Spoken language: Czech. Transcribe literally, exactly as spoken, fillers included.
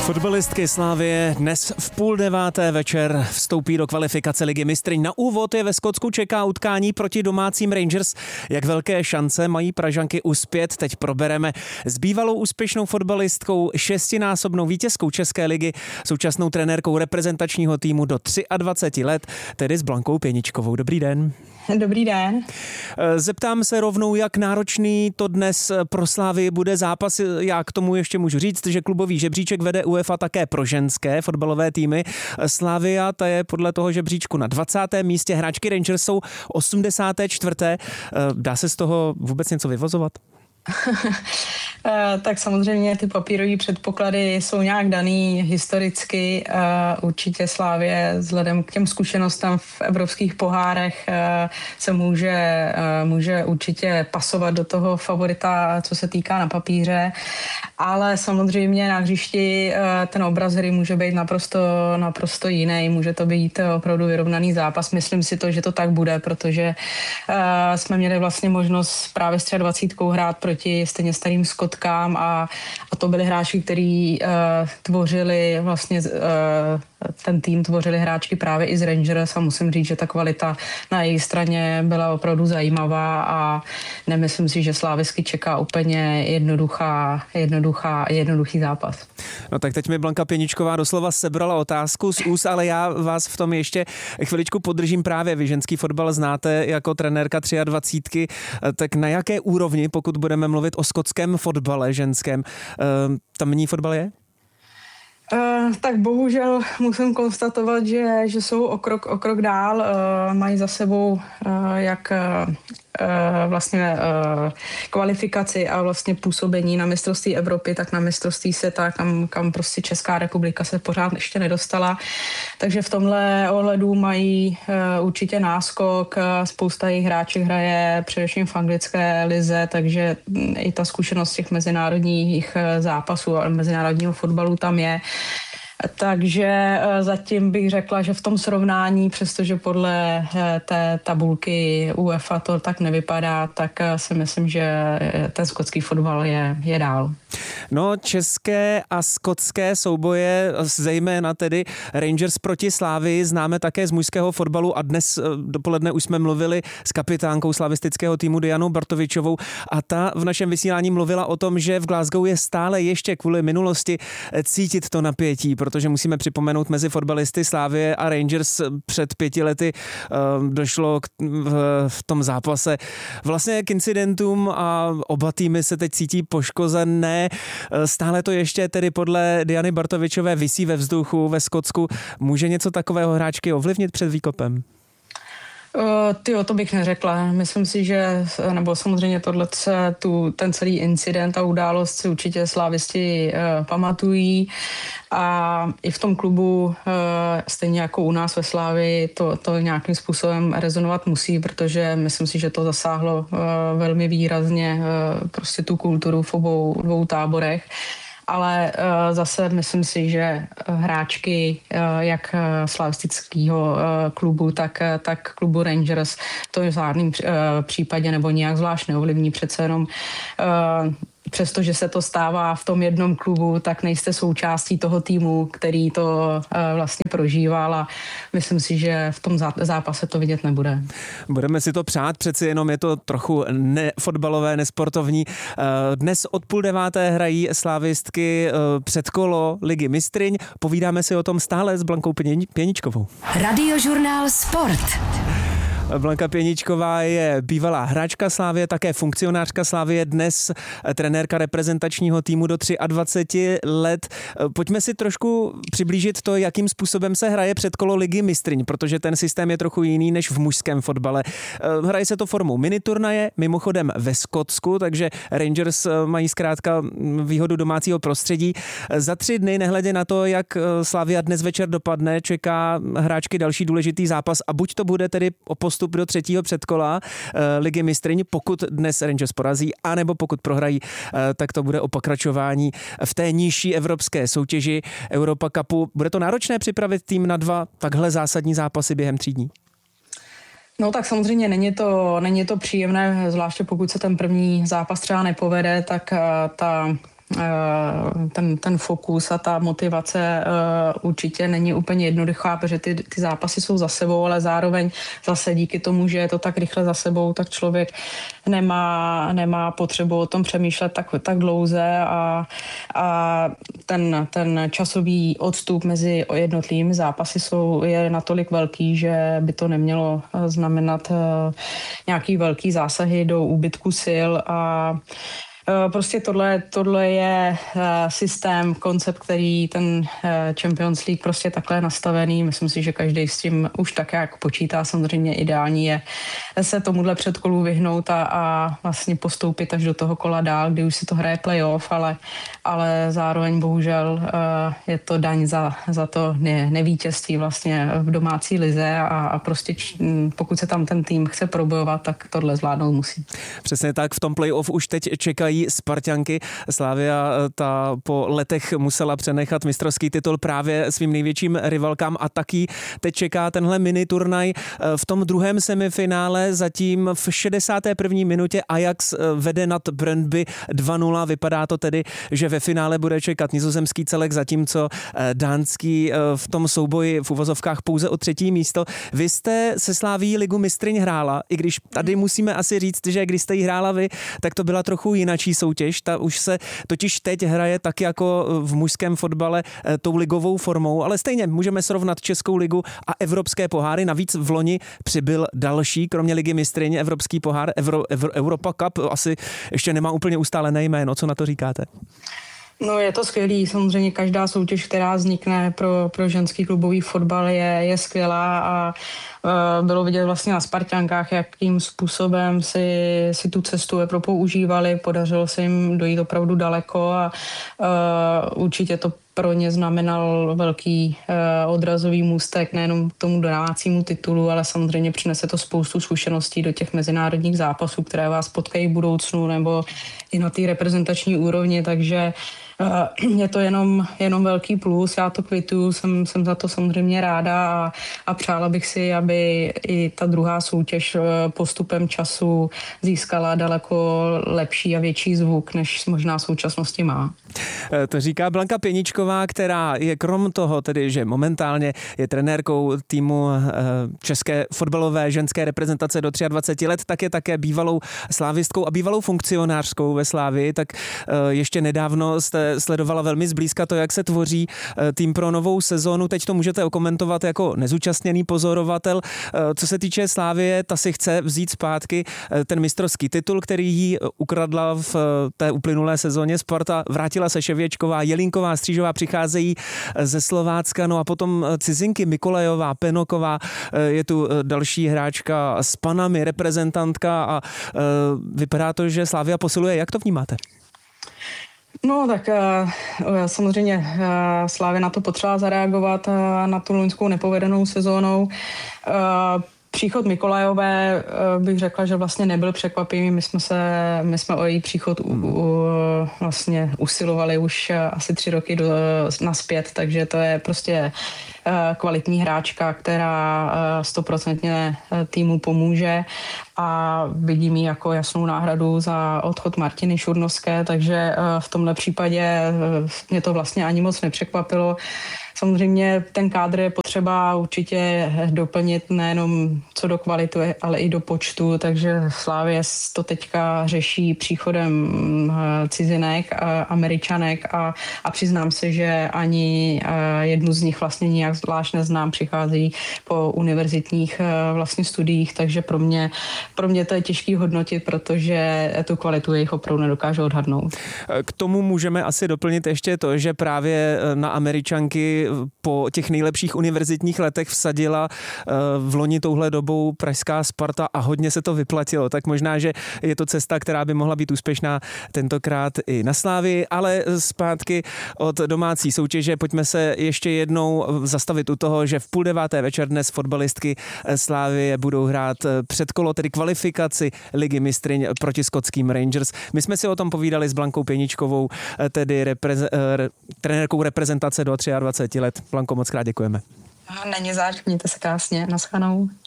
Fotbalistky Slavie dnes v půl deváté večer vstoupí do kvalifikace Ligy mistryň. Na úvod je ve Skotsku čeká utkání proti domácím Rangers. Jak velké šance mají Pražanky uspět, teď probereme s bývalou úspěšnou fotbalistkou, šestinásobnou vítězkou České ligy, současnou trenérkou reprezentačního týmu do dvaceti tří let, tedy s Blankou Pěničkovou. Dobrý den. Dobrý den. Zeptám se rovnou, jak náročný to dnes pro Slavii bude zápas. Já k tomu ještě můžu říct, že klubový žebříček vede UEFA také pro ženské fotbalové týmy. Slavia, ta je podle toho žebříčku na dvacátém místě, hráčky Rangers jsou osmdesátém čtvrtém Dá se z toho vůbec něco vyvozovat? Tak samozřejmě ty papírové předpoklady jsou nějak daný historicky. Určitě Slavie vzhledem k těm zkušenostem v evropských pohárech se může, může určitě pasovat do toho favorita, co se týká na papíře, ale samozřejmě na hřišti ten obraz hry může být naprosto, naprosto jiný. Může to být opravdu vyrovnaný zápas. Myslím si to, že to tak bude, protože jsme měli vlastně možnost právě s dvacítkou hrát proti stejně starým Skotkám a, a to byli hráči, kteří uh, tvořili vlastně uh, ten tým tvořili hráčky právě i z Rangers a musím říct, že ta kvalita na její straně byla opravdu zajímavá a nemyslím si, že Slavisky čeká úplně jednoduchá, jednoduchá, jednoduchý zápas. No tak teď mi Blanka Pěničková doslova sebrala otázku z úst, ale já vás v tom ještě chviličku podržím právě. Vy ženský fotbal znáte jako trenérka dvacítky tři, tak na jaké úrovni, pokud budeme mluvit o skotském fotbale ženském, tamní fotbal je? Uh, tak bohužel musím konstatovat, že, že jsou o krok, o krok dál, uh, mají za sebou uh, jak uh, vlastně uh, kvalifikaci a vlastně působení na mistrovství Evropy, tak na mistrovství světa, kam, kam prostě Česká republika se pořád ještě nedostala. Takže v tomhle ohledu mají uh, určitě náskok, spousta jejich hráček hraje především v anglické lize, takže i ta zkušenost těch mezinárodních zápasů a mezinárodního fotbalu tam je. Takže zatím bych řekla, že v tom srovnání, přestože podle té tabulky UEFA to tak nevypadá, tak si myslím, že ten skotský fotbal je, je dál. No, české a skotské souboje, zejména tedy Rangers proti Slavii, známe také z mužského fotbalu a dnes dopoledne už jsme mluvili s kapitánkou slavistického týmu Dianou Bartovičovou a ta v našem vysílání mluvila o tom, že v Glasgow je stále ještě kvůli minulosti cítit to napětí, protože musíme připomenout mezi fotbalisty Slavie a Rangers před pěti lety uh, došlo k, v, v tom zápase vlastně k incidentům a oba týmy se teď cítí poškozené. Stále to ještě tedy podle Diany Bartovičové visí ve vzduchu ve Skotsku. Může něco takového hráčky ovlivnit před výkopem? Uh, tyjo, to bych neřekla. Myslím si, že, nebo samozřejmě tohle, tu, ten celý incident a událost si určitě slávisti uh, pamatují a i v tom klubu, uh, stejně jako u nás ve Slávii, to, to nějakým způsobem rezonovat musí, protože myslím si, že to zasáhlo uh, velmi výrazně uh, prostě tu kulturu v obou dvou táborech. Ale uh, zase myslím si, že hráčky uh, jak slavistického uh, klubu, tak, tak klubu Rangers to v žádném uh, případě nebo nějak zvlášť neovlivní. Přece jenom uh, přestože se to stává v tom jednom klubu, tak nejste součástí toho týmu, který to uh, vlastně prožíval a myslím si, že v tom zápase to vidět nebude. Budeme si to přát, přeci jenom je to trochu nefotbalové, nesportovní. Dnes od půl deváté hrají slávistky předkolo Ligy mistryň. Povídáme si o tom stále s Blankou Pěničkovou. Radiožurnál Sport. Blanka Pěničková je bývalá hráčka Slavie, také funkcionářka Slavie, dnes trenérka reprezentačního týmu do dvaceti tří let. Pojďme si trošku přiblížit to, jakým způsobem se hraje předkolo Ligy mistryň, protože ten systém je trochu jiný než v mužském fotbale. Hraje se to formou miniturnaje, mimochodem ve Skotsku, takže Rangers mají zkrátka výhodu domácího prostředí. Za tři dny, nehledě na to, jak Slavia dnes večer dopadne, čeká hráčky další důležitý zápas a buď to bude tedy o postup do třetího předkola uh, Ligy mistryň, pokud dnes Rangers porazí, anebo pokud prohrají, uh, tak to bude o pokračování v té nižší evropské soutěži Europa Cupu. Bude to náročné připravit tým na dva takhle zásadní zápasy během tří dní? No tak samozřejmě není to, není to příjemné, zvláště pokud se ten první zápas třeba nepovede, tak uh, ta ten, ten fokus a ta motivace určitě není úplně jednoduchá, protože ty, ty zápasy jsou za sebou, ale zároveň zase díky tomu, že je to tak rychle za sebou, tak člověk nemá, nemá potřebu o tom přemýšlet tak, tak dlouze a, a ten, ten časový odstup mezi jednotlivými zápasy jsou, je natolik velký, že by to nemělo znamenat nějaký velký zásahy do úbytku sil a prostě tohle, tohle je systém, koncept, který ten Champions League prostě takhle je nastavený. Myslím si, že každý s tím už tak jak počítá. Samozřejmě ideální je se tomuhle předkolu vyhnout a, a vlastně postoupit až do toho kola dál, kdy už si to hraje playoff, ale, ale zároveň bohužel je to daň za, za to ne, nevítězství vlastně v domácí lize a, a prostě pokud se tam ten tým chce probojovat, tak tohle zvládnout musí. Přesně tak, v tom playoff už teď čekají Sparťanky. Slavia ta po letech musela přenechat mistrovský titul právě svým největším rivalkám a taky teď čeká tenhle mini turnaj. V tom druhém semifinále zatím v šedesáté první minutě Ajax vede nad Brøndby dva nula. Vypadá to tedy, že ve finále bude čekat nizozemský celek, zatímco dánský v tom souboji v uvozovkách pouze o třetí místo. Vy jste se Slavií Ligu mistryň hrála, i když tady musíme asi říct, že když jste ji hrála vy, tak to byla trochu jinačí soutěž. Ta už se totiž teď hraje tak jako v mužském fotbale tou ligovou formou, ale stejně můžeme srovnat Českou ligu a evropské poháry. Navíc v loni přibyl další, kromě Ligy mistryň, evropský pohár, Euro, Euro, Europa Cup, asi ještě nemá úplně ustálené jméno. Co na to říkáte? No je to skvělý, samozřejmě každá soutěž, která vznikne pro, pro ženský klubový fotbal je, je skvělá a uh, bylo vidět vlastně na Sparťankách, jakým způsobem si, si tu cestu Evropou užívali, podařilo se jim dojít opravdu daleko a uh, určitě to pro ně znamenal velký uh, odrazový můstek nejenom k tomu domácímu titulu, ale samozřejmě přinese to spoustu zkušeností do těch mezinárodních zápasů, které vás potkají v budoucnu nebo i na té reprezentační úrovni, takže uh, je to jenom, jenom velký plus, já to kvituju, jsem, jsem za to samozřejmě ráda a, a přála bych si, aby i ta druhá soutěž uh, postupem času získala daleko lepší a větší zvuk, než možná v současnosti má. To říká Blanka Pěničková, která je krom toho, tedy, že momentálně je trenérkou týmu české fotbalové ženské reprezentace do dvacet tři let, tak je také bývalou slávistkou a bývalou funkcionářskou ve Slavii, tak ještě nedávno jste sledovala velmi zblízka to, jak se tvoří tým pro novou sezónu. Teď to můžete okomentovat jako nezúčastněný pozorovatel. Co se týče Slavie, ta si chce vzít zpátky ten mistrovský titul, který jí ukradla v té uplynulé sezóně Sparta. Vrátila se Ševěčková, Jelínková, Střížová přicházejí ze Slovácka, no a potom cizinky Mikolajová, Penoková, je tu další hráčka s Panami, reprezentantka a vypadá to, že Slavia posiluje. Jak to vnímáte? No tak samozřejmě Slavia na to potřeba zareagovat, na tu loňskou nepovedenou sezónou. Příchod Mikolajové bych řekla, že vlastně nebyl překvapivý. My jsme se, my jsme o její příchod u, u, vlastně usilovali už asi tři roky do, naspět, takže to je prostě kvalitní hráčka, která stoprocentně týmu pomůže a vidím ji jako jasnou náhradu za odchod Martiny Šurnovské, takže v tomhle případě mě to vlastně ani moc nepřekvapilo. Samozřejmě ten kádr je potřeba určitě doplnit nejenom co do kvality, ale i do počtu, takže Slavie to teďka řeší příchodem cizinek, Američanek a, a přiznám se, že ani jednu z nich vlastně nijak zvlášť neznám, přichází po univerzitních vlastně studiích, takže pro mě, pro mě to je těžký hodnotit, protože tu kvalitu jejich opravdu nedokážu odhadnout. K tomu můžeme asi doplnit ještě to, že právě na Američanky po těch nejlepších univerzitních letech vsadila v loni touhle dobou pražská Sparta a hodně se to vyplatilo. Tak možná, že je to cesta, která by mohla být úspěšná tentokrát i na Slavii, ale zpátky od domácí soutěže pojďme se ještě jednou zastavit u toho, že v půl deváté večer dnes fotbalistky Slavie budou hrát předkolo, tedy kvalifikaci Ligy mistryň proti skotským Rangers. My jsme si o tom povídali s Blankou Pěničkovou, tedy repreze- re- trenérkou reprezentace do dvacet tři let. Blanko, moc krát děkujeme. Není zač, mějte se krásně, naschledanou.